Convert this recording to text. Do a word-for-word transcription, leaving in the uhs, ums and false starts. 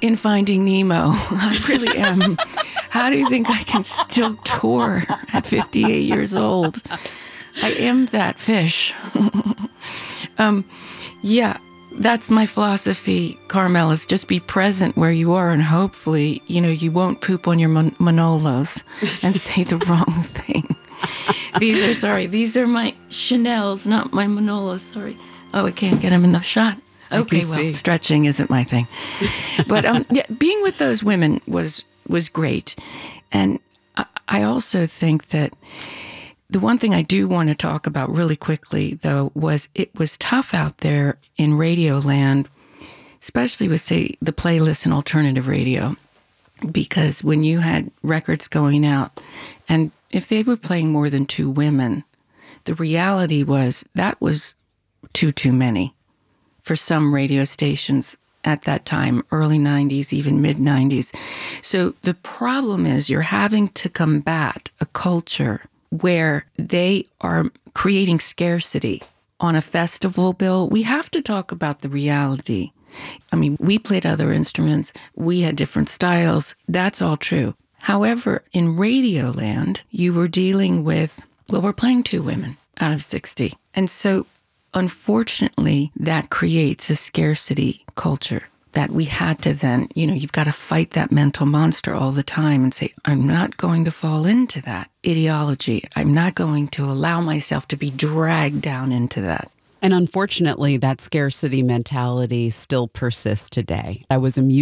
in Finding Nemo. I really am. How do you think I can still tour at fifty-eight years old? I am that fish. um, yeah, that's my philosophy, Carmel, is just be present where you are, and hopefully, you know, you won't poop on your man- Manolos and say the wrong thing. These are, sorry, these are my Chanels, not my Manolos, sorry. Oh, I can't get them in the shot. Okay, well, see. Stretching isn't my thing. But um, yeah, being with those women was was great. And I, I also think that the one thing I do want to talk about really quickly, though, was it was tough out there in radio land, especially with, say, the playlists and alternative radio, because when you had records going out, and if they were playing more than two women, the reality was that was too, too many for some radio stations at that time, early nineties, even mid-nineties. So the problem is you're having to combat a culture where they are creating scarcity on a festival bill. We have to talk about the reality. I mean, we played other instruments. We had different styles. That's all true. However, in radio land, you were dealing with, well, we're playing two women out of sixty. And so, unfortunately, that creates a scarcity culture that we had to then, you know, you've got to fight that mental monster all the time and say, I'm not going to fall into that ideology. I'm not going to allow myself to be dragged down into that. And unfortunately, that scarcity mentality still persists today. I was amused